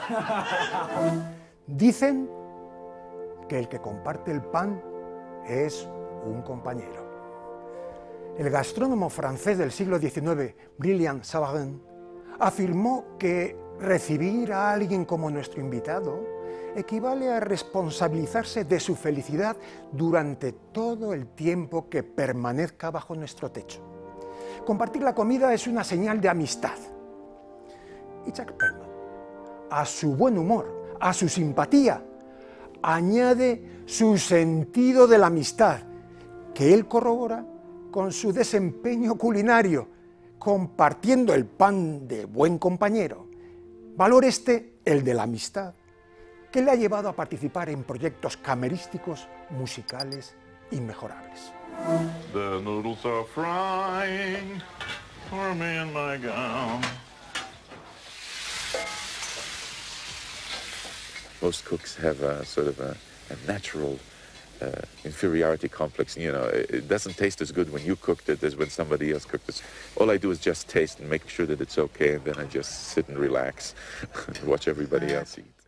Dicen que el que comparte el pan es un compañero. El gastrónomo francés del siglo XIX, Brillant Savarin, afirmó que recibir a alguien como nuestro invitado equivale a responsabilizarse de su felicidad durante todo el tiempo que permanezca bajo nuestro techo. Compartir la comida es una señal de amistad. Y Jack Perman, a su buen humor, a su simpatía, añade su sentido de la amistad, que él corrobora con su desempeño culinario, compartiendo el pan de buen compañero. Valor el de la amistad, que le ha llevado a participar en proyectos camerísticos, musicales inmejorables. The noodles are frying for me in my gown. Most cooks have a sort of a natural inferiority complex. You know, it doesn't taste as good when you cooked it as when somebody else cooked it. All I do is just taste and make sure that it's okay, and then I just sit and relax and watch everybody else eat.